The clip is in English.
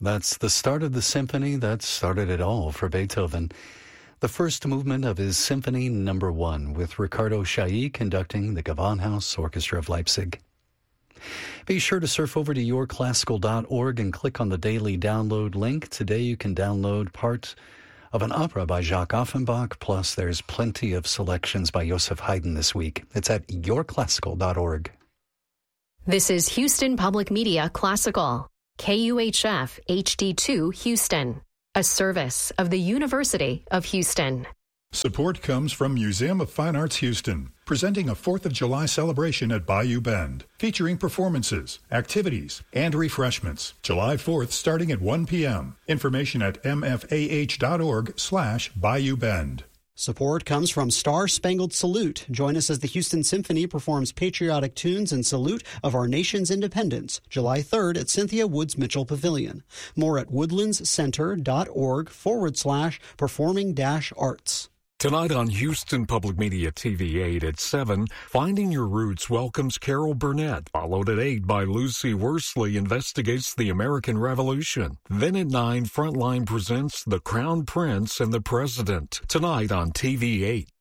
That's the start of the symphony that started it all for Beethoven. The first movement of his Symphony No. 1 with Ricardo Chailly conducting the Gewandhaus Orchestra of Leipzig. Be sure to surf over to yourclassical.org and click on the daily download link. Today you can download part of an opera by Jacques Offenbach, plus there's plenty of selections by Joseph Haydn this week. It's at yourclassical.org. This is Houston Public Media Classical, KUHF HD2 Houston, a service of the University of Houston. Support comes from Museum of Fine Arts Houston, presenting a 4th of July celebration at Bayou Bend, featuring performances, activities, and refreshments. July 4th starting at 1 p.m. Information at mfah.org/Bayou Bend. Support comes from Star Spangled Salute. Join us as the Houston Symphony performs patriotic tunes in salute of our nation's independence, July 3rd at Cynthia Woods Mitchell Pavilion. More at woodlandscenter.org/performing-arts. Tonight on Houston Public Media TV 8 at 7, Finding Your Roots welcomes Carol Burnett, followed at 8 by Lucy Worsley investigates the American Revolution. Then at 9, Frontline presents The Crown Prince and the President, tonight on TV 8.